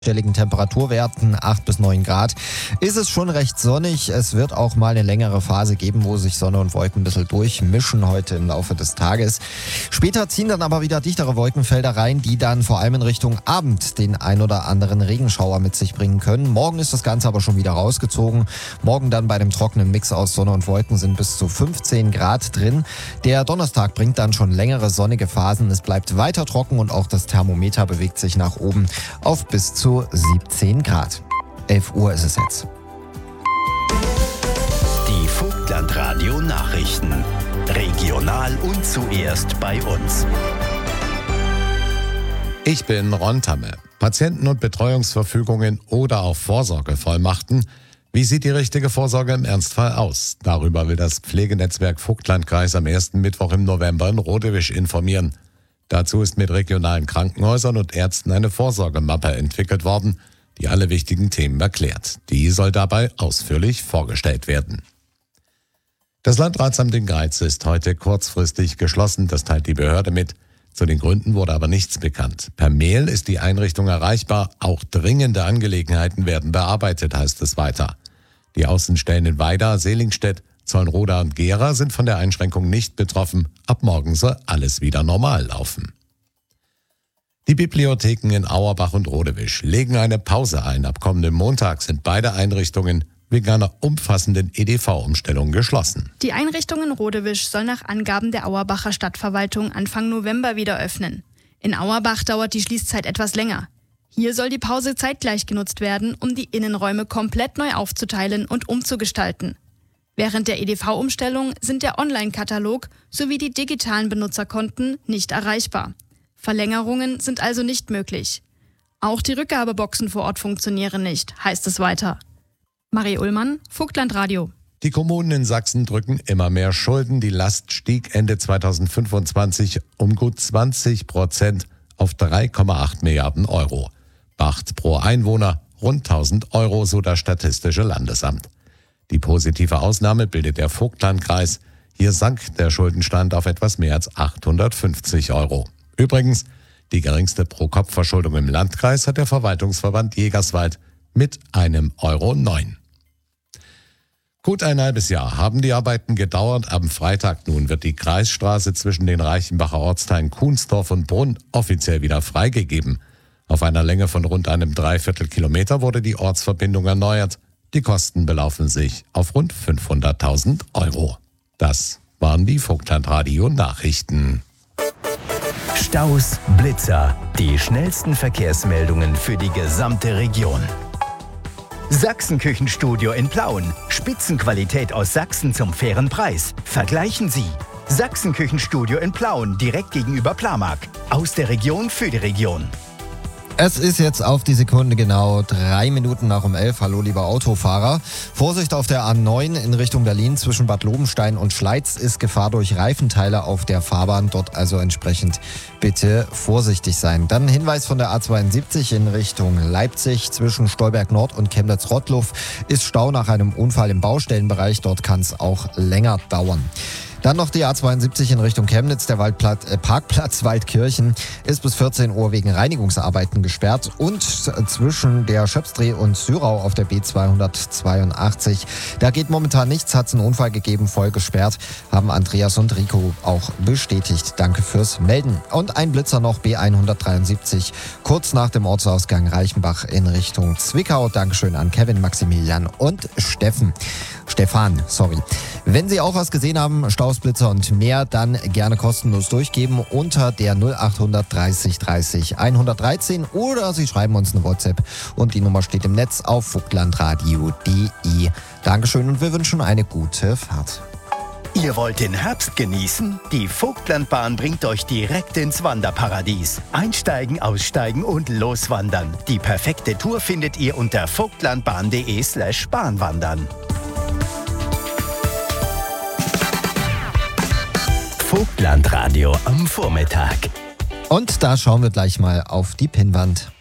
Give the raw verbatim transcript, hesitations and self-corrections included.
stelligen Temperaturwerten, acht bis neun Grad, ist es schon recht sonnig. Es wird auch mal eine längere Phase geben, wo sich Sonne und Wolken ein bisschen durchmischen heute im Laufe des Tages. Später ziehen dann aber wieder dichtere Wolkenfelder rein, die dann vor allem in Richtung Abend den ein oder anderen Regenschauer mit sich bringen können. Morgen ist das Ganze aber schon wieder rausgezogen. Morgen dann bei dem trockenen Mix aus Sonne und Wolken sind bis zu fünfzehn Grad drin. Der Donnerstag bringt dann schon längere sonnige Phasen. Es bleibt weiter trocken und auch das Thermometer bewegt sich nach oben auf bis zu siebzehn Grad. elf Uhr ist es jetzt. Die Vogtlandradio Nachrichten. Regional und zuerst bei uns. Ich bin Ron Tamme. Patienten- und Betreuungsverfügungen oder auch Vorsorgevollmachten. Wie sieht die richtige Vorsorge im Ernstfall aus? Darüber will das Pflegenetzwerk Vogtlandkreis am ersten Mittwoch im November in Rodewisch informieren. Dazu ist mit regionalen Krankenhäusern und Ärzten eine Vorsorgemappe entwickelt worden, die alle wichtigen Themen erklärt. Die soll dabei ausführlich vorgestellt werden. Das Landratsamt in Greiz ist heute kurzfristig geschlossen, das teilt die Behörde mit. Zu den Gründen wurde aber nichts bekannt. Per Mail ist die Einrichtung erreichbar, auch dringende Angelegenheiten werden bearbeitet, heißt es weiter. Die Außenstellen in Weida, Selingstedt, Zollnroda und Gera sind von der Einschränkung nicht betroffen. Ab morgen soll alles wieder normal laufen. Die Bibliotheken in Auerbach und Rodewisch legen eine Pause ein. Ab kommendem Montag sind beide Einrichtungen wegen einer umfassenden E D V-Umstellung geschlossen. Die Einrichtung in Rodewisch soll nach Angaben der Auerbacher Stadtverwaltung Anfang November wieder öffnen. In Auerbach dauert die Schließzeit etwas länger. Hier soll die Pause zeitgleich genutzt werden, um die Innenräume komplett neu aufzuteilen und umzugestalten. Während der E D V-Umstellung sind der Online-Katalog sowie die digitalen Benutzerkonten nicht erreichbar. Verlängerungen sind also nicht möglich. Auch die Rückgabeboxen vor Ort funktionieren nicht, heißt es weiter. Marie Ullmann, Vogtlandradio. Die Kommunen in Sachsen drücken immer mehr Schulden. Die Last stieg Ende zweitausendfünfundzwanzig um gut zwanzig Prozent auf drei Komma acht Milliarden Euro. Pacht pro Einwohner rund tausend Euro, so das Statistische Landesamt. Die positive Ausnahme bildet der Vogtlandkreis. Hier sank der Schuldenstand auf etwas mehr als achthundertfünfzig Euro. Übrigens, die geringste Pro-Kopf-Verschuldung im Landkreis hat der Verwaltungsverband Jägerswald mit einem Euro neun. Gut ein halbes Jahr haben die Arbeiten gedauert. Am Freitag nun wird die Kreisstraße zwischen den Reichenbacher Ortsteilen Kuhnsdorf und Brunn offiziell wieder freigegeben. Auf einer Länge von rund einem Dreiviertelkilometer wurde die Ortsverbindung erneuert. Die Kosten belaufen sich auf rund fünfhunderttausend Euro. Das waren die Vogtlandradio Nachrichten. Staus, Blitzer, die schnellsten Verkehrsmeldungen für die gesamte Region. Sachsenküchenstudio in Plauen. Spitzenqualität aus Sachsen zum fairen Preis. Vergleichen Sie. Sachsenküchenstudio in Plauen, direkt gegenüber Plamag. Aus der Region für die Region. Es ist jetzt auf die Sekunde genau drei Minuten nach um elf. Hallo, lieber Autofahrer. Vorsicht auf der A neun in Richtung Berlin zwischen Bad Lobenstein und Schleiz ist Gefahr durch Reifenteile auf der Fahrbahn. Dort also entsprechend bitte vorsichtig sein. Dann Hinweis von der A zweiundsiebzig in Richtung Leipzig zwischen Stolberg Nord und Chemnitz-Rottluff ist Stau nach einem Unfall im Baustellenbereich. Dort kann es auch länger dauern. Dann noch die A zweiundsiebzig in Richtung Chemnitz. Der Waldplatz, äh, Parkplatz Waldkirchen ist bis vierzehn Uhr wegen Reinigungsarbeiten gesperrt. Und zwischen der Schöpsdreh und Syrau auf der B zweihundertzweiundachtzig. Da geht momentan nichts, hat es einen Unfall gegeben, voll gesperrt. Haben Andreas und Rico auch bestätigt. Danke fürs Melden. Und ein Blitzer noch, B hundertdreiundsiebzig, kurz nach dem Ortsausgang Reichenbach in Richtung Zwickau. Dankeschön an Kevin, Maximilian und Steffen. Stefan, sorry. Wenn Sie auch was gesehen haben, Staus, Blitzer und mehr, dann gerne kostenlos durchgeben unter der null acht dreißig dreißig hundertdreizehn oder Sie schreiben uns eine WhatsApp und die Nummer steht im Netz auf vogtlandradio punkt de. Dankeschön und wir wünschen eine gute Fahrt. Ihr wollt den Herbst genießen? Die Vogtlandbahn bringt euch direkt ins Wanderparadies. Einsteigen, aussteigen und loswandern. Die perfekte Tour findet ihr unter vogtlandbahn.de slash Bahnwandern. Vogtlandradio am Vormittag. Und da schauen wir gleich mal auf die Pinnwand.